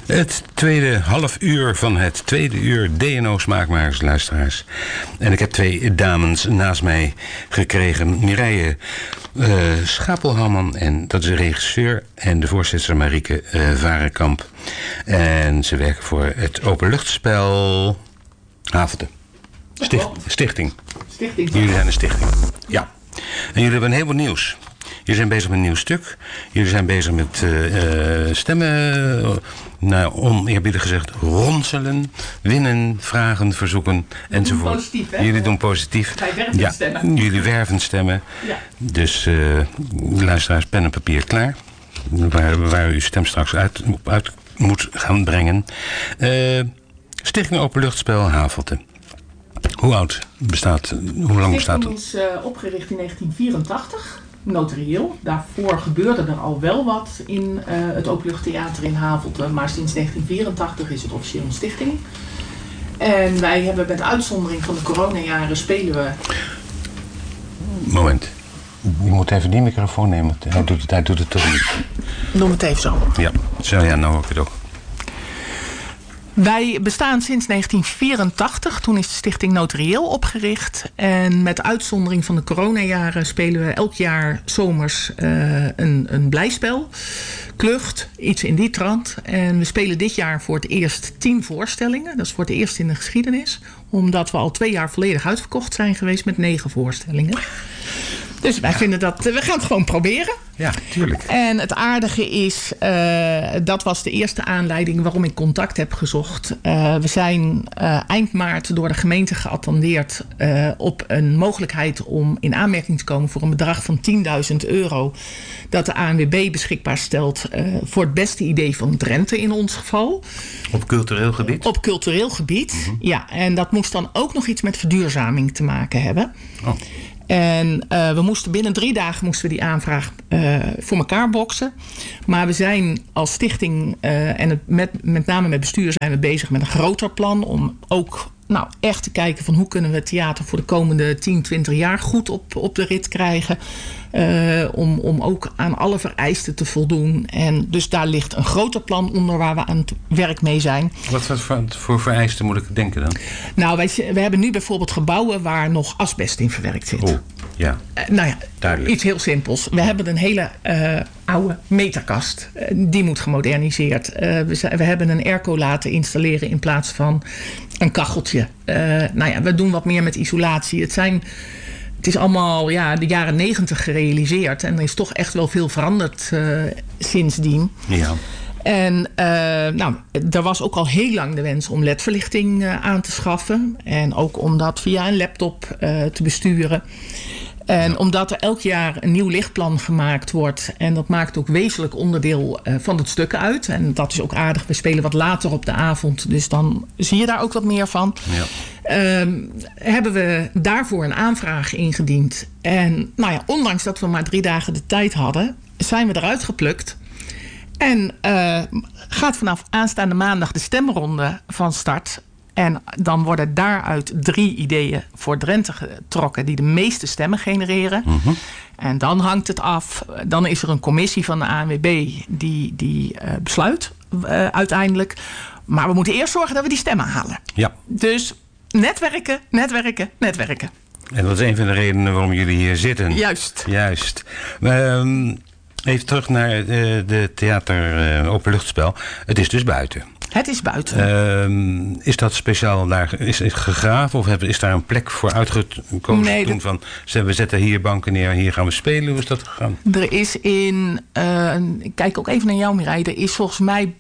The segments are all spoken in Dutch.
Het tweede half uur van het tweede uur DNO Smaakmakers, luisteraars. En ik heb twee dames naast mij gekregen. Mireille Schapelhamman, en dat is de regisseur, en de voorzitter Marieke Varenkamp. En ze werken voor het openluchtspel Havelte. Stichting. Jullie zijn een stichting. Ja. En jullie hebben een heleboel nieuws. Jullie zijn bezig met een nieuw stuk. Jullie zijn bezig met stemmen, oneerbiedig gezegd, ronselen, winnen, vragen, verzoeken, enzovoort. Positief, hè? Jullie doen positief. Wij werven stemmen. Jullie werven stemmen. Ja. Dus luisteraars, pen en papier klaar. Waar u stem straks uit moet gaan brengen. Stichting Openluchtspel Havelte. Hoe lang bestaat het? De stichting is opgericht in 1984. Notarieel. Daarvoor gebeurde er al wel wat in het Openluchttheater in Havelte. Maar sinds 1984 is het officieel een stichting. En wij hebben met uitzondering van de coronajaren spelen we... Moment. Je moet even die microfoon nemen. Hij doet het toch niet. Noem het even zo. Ja, zo ja, nou hoor ik het ook. Wij bestaan sinds 1984. Toen is de stichting notarieel opgericht. En met uitzondering van de coronajaren spelen we elk jaar zomers een blijspel. Klucht, iets in die trant. En we spelen dit jaar voor het eerst 10 voorstellingen. Dat is voor het eerst in de geschiedenis. Omdat we al 2 jaar volledig uitverkocht zijn geweest met 9 voorstellingen. Dus wij vinden dat... We gaan het gewoon proberen. Ja, tuurlijk. En het aardige is... dat was de eerste aanleiding waarom ik contact heb gezocht. We zijn eind maart door de gemeente geattendeerd... op een mogelijkheid om in aanmerking te komen... voor een bedrag van €10.000... dat de ANWB beschikbaar stelt... voor het beste idee van Drenthe in ons geval. Op cultureel gebied? Op cultureel gebied, ja. En dat moest dan ook nog iets met verduurzaming te maken hebben. Oh. En we moesten binnen 3 dagen die aanvraag voor elkaar boksen. Maar we zijn als stichting en met name met bestuur zijn we bezig met een groter plan. Om ook echt te kijken van hoe kunnen we het theater voor de komende 10, 20 jaar goed op de rit krijgen. Om ook aan alle vereisten te voldoen. En dus daar ligt een groter plan onder waar we aan het werk mee zijn. Wat voor vereisten moet ik denken dan? Nou, we hebben nu bijvoorbeeld gebouwen waar nog asbest in verwerkt zit. Oh, ja. Duidelijk. Iets heel simpels. We hebben een hele oude meterkast. Die moet gemoderniseerd. We hebben een airco laten installeren in plaats van een kacheltje. We doen wat meer met isolatie. Het is allemaal de jaren 90 gerealiseerd. En er is toch echt wel veel veranderd sindsdien. Ja. En er was ook al heel lang de wens om ledverlichting aan te schaffen. En ook om dat via een laptop te besturen. En omdat er elk jaar een nieuw lichtplan gemaakt wordt. En dat maakt ook wezenlijk onderdeel van het stuk uit. En dat is ook aardig. We spelen wat later op de avond. Dus dan zie je daar ook wat meer van. Ja. Hebben we daarvoor een aanvraag ingediend. En ondanks dat we maar 3 dagen de tijd hadden, zijn we eruit geplukt. En gaat vanaf aanstaande maandag de stemronde van start. En dan worden daaruit 3 ideeën voor Drenthe getrokken die de meeste stemmen genereren. Mm-hmm. En dan hangt het af. Dan is er een commissie van de ANWB die besluit uiteindelijk. Maar we moeten eerst zorgen dat we die stemmen halen. Ja. Dus netwerken. En dat is een van de redenen waarom jullie hier zitten. Juist. Even terug naar de theater openluchtspel. Het is dus buiten. Het is buiten. Is dat speciaal daar is gegraven of is daar een plek voor uitgekozen? Nee, we zetten hier banken neer, hier gaan we spelen. Hoe is dat gegaan? Er is ik kijk ook even naar jou, Mireille. Er is volgens mij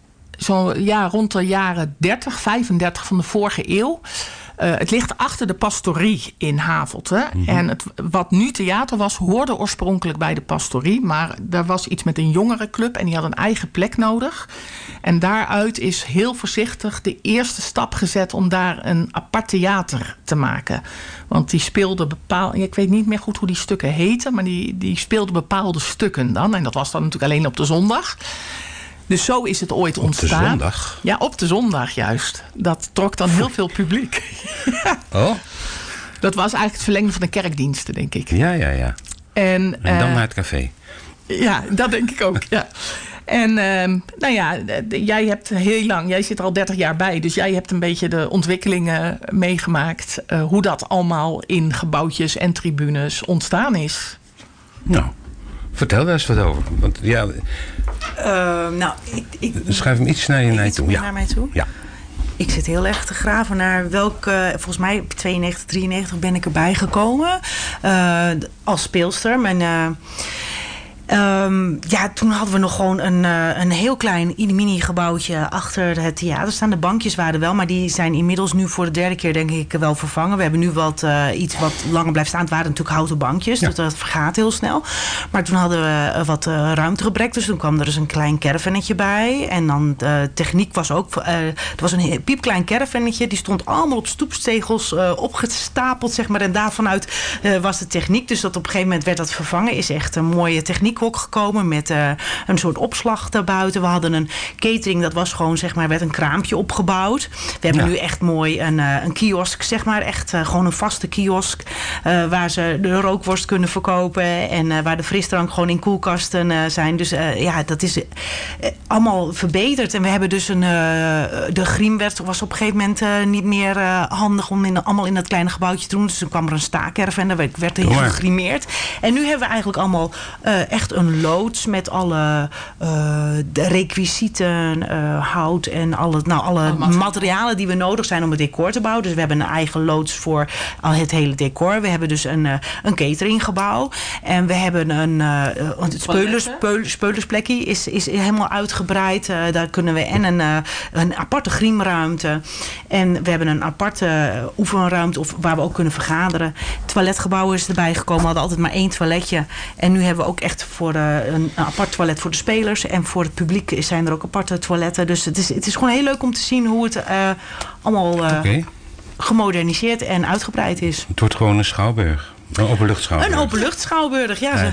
rond de jaren 35 van de vorige eeuw. Het ligt achter de pastorie in Havelte. Mm-hmm. En wat nu theater was, hoorde oorspronkelijk bij de pastorie. Maar er was iets met een jongerenclub en die had een eigen plek nodig. En daaruit is heel voorzichtig de eerste stap gezet om daar een apart theater te maken. Want die speelde ik weet niet meer goed hoe die stukken heten, maar die speelde bepaalde stukken dan. En dat was dan natuurlijk alleen op de zondag. Dus zo is het ooit ontstaan. Op de zondag? Ja, op de zondag juist. Dat trok dan heel veel publiek. Oh? Dat was eigenlijk het verlengde van de kerkdiensten, denk ik. Ja. En dan naar het café. Ja, dat denk ik ook, ja. En jij zit er al 30 jaar bij. Dus jij hebt een beetje de ontwikkelingen meegemaakt. Hoe dat allemaal in gebouwtjes en tribunes ontstaan is. Nou, vertel daar eens wat over. Want ja, schuif hem iets naar je naar toe. Naar mij toe? Ja. Ik zit heel erg te graven naar welke... Volgens mij 92, 93 ben ik erbij gekomen. Als speelster. Toen hadden we nog gewoon een heel klein mini-gebouwtje achter het theater staan. De bankjes waren er wel, maar die zijn inmiddels nu voor de 3e keer denk ik wel vervangen. We hebben nu iets wat langer blijft staan. Het waren natuurlijk houten bankjes, dus dat vergaat heel snel. Maar toen hadden we wat ruimtegebrek, dus toen kwam er dus een klein caravannetje bij. En dan de techniek was ook... er was een piepklein caravannetje, die stond allemaal op stoepstegels opgestapeld, zeg maar. En daarvanuit was de techniek, dus dat op een gegeven moment werd dat vervangen. Is echt een mooie techniek gekomen met een soort opslag daarbuiten. We hadden een catering, dat was gewoon, zeg maar, werd een kraampje opgebouwd. We hebben nu echt mooi een kiosk, zeg maar, echt gewoon een vaste kiosk waar ze de rookworst kunnen verkopen en waar de frisdrank gewoon in koelkasten zijn. Dus dat is allemaal verbeterd. En we hebben dus de griem was op een gegeven moment niet meer handig om allemaal in dat kleine gebouwtje te doen. Dus toen kwam er een staakerven en daar werd heel gegrimeerd. En nu hebben we eigenlijk allemaal echt een loods met alle de requisieten, hout en alle materialen die we nodig zijn om het decor te bouwen. Dus we hebben een eigen loods voor al het hele decor. We hebben dus een cateringgebouw. En we hebben het speulersplekje is helemaal uitgebreid. Daar kunnen we een aparte griemruimte. En we hebben een aparte oefenruimte waar we ook kunnen vergaderen. Het toiletgebouw is erbij gekomen. We hadden altijd maar 1 toiletje. En nu hebben we ook echt voor een apart toilet voor de spelers. En voor het publiek zijn er ook aparte toiletten. Dus het is gewoon heel leuk om te zien hoe het allemaal gemoderniseerd en uitgebreid is. Het wordt gewoon een schouwburg. Een openluchtschouwburg. Een openluchtschouwburg, ja.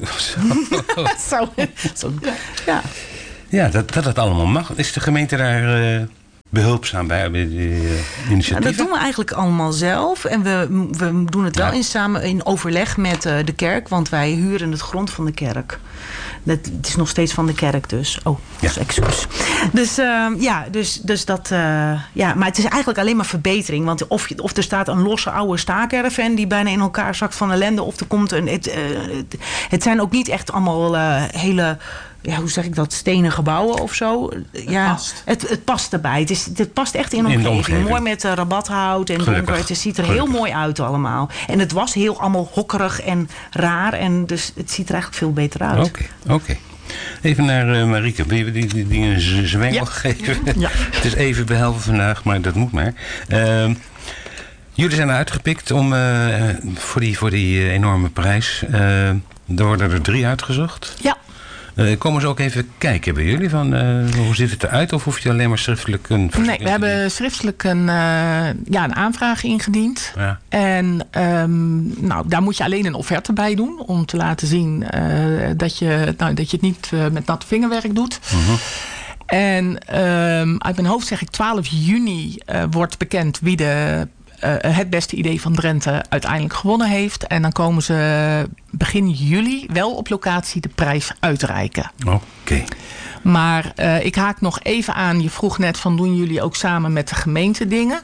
Ja, dat het allemaal mag. Is de gemeente daar behulpzaam bij die initiatieven? Dat doen we eigenlijk allemaal zelf. En we doen het wel in overleg met de kerk. Want wij huren het grond van de kerk. Het is nog steeds van de kerk dus. Oh, excuus. Dus dat... maar het is eigenlijk alleen maar verbetering. Want of er staat een losse oude staakerven die bijna in elkaar zakt van ellende. Of er komt het zijn ook niet echt allemaal hele... hoe zeg ik dat, stenen gebouwen of zo. Het past erbij. Het past echt in de omgeving. Mooi met rabathout en donker. Het ziet er heel mooi uit allemaal. En het was heel allemaal hokkerig en raar. En dus het ziet er eigenlijk veel beter uit. Oké. Even naar Marieke. Wil je die een zwengel geven? Ja. Het is even behelpen vandaag, maar dat moet maar. Jullie zijn uitgepikt om voor die enorme prijs. Er worden er 3 uitgezocht. Ja. Komen ze ook even kijken bij jullie? Van, hoe ziet het eruit? Of hoef je alleen maar schriftelijk een... Nee, we hebben schriftelijk een aanvraag ingediend. Ja. En daar moet je alleen een offerte bij doen. Om te laten zien dat je het niet met natte vingerwerk doet. Uh-huh. En uit mijn hoofd zeg ik 12 juni wordt bekend wie het beste idee van Drenthe uiteindelijk gewonnen heeft. En dan komen ze begin juli wel op locatie de prijs uitreiken. Oké. Maar ik haak nog even aan. Je vroeg net van, doen jullie ook samen met de gemeente dingen?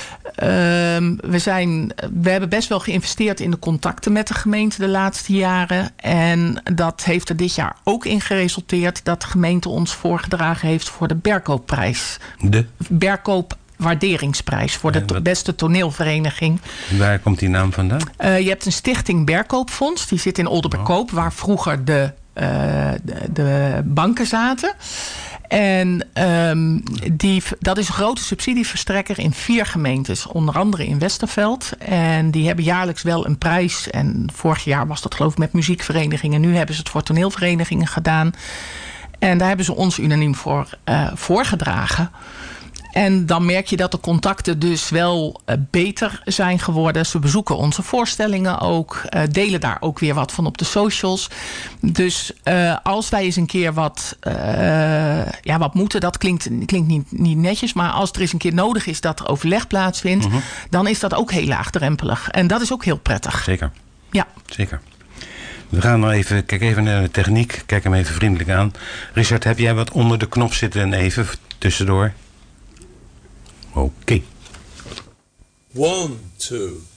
We hebben best wel geïnvesteerd in de contacten met de gemeente de laatste jaren. En dat heeft er dit jaar ook in geresulteerd dat de gemeente ons voorgedragen heeft voor de Berkoopprijs. De Berkoop-waarderingsprijs voor de beste toneelvereniging. Waar komt die naam vandaan? Je hebt een stichting Berkoopfonds. Die zit in Oldenberkoop, waar vroeger de banken zaten. En dat is een grote subsidieverstrekker in 4 gemeentes. Onder andere in Westerveld. En die hebben jaarlijks wel een prijs. En vorig jaar was dat geloof ik met muziekverenigingen. Nu hebben ze het voor toneelverenigingen gedaan. En daar hebben ze ons unaniem voor voorgedragen. En dan merk je dat de contacten dus wel beter zijn geworden. Ze bezoeken onze voorstellingen ook. Delen daar ook weer wat van op de socials. Dus als wij eens een keer wat moeten. Dat klinkt niet netjes. Maar als er eens een keer nodig is dat er overleg plaatsvindt. Dan is dat ook heel laagdrempelig. En dat is ook heel prettig. Zeker. Ja. Zeker. We gaan nog even, kijk even naar de techniek. Kijk hem even vriendelijk aan. Richard, heb jij wat onder de knop zitten even tussendoor? Oké. 1, 2.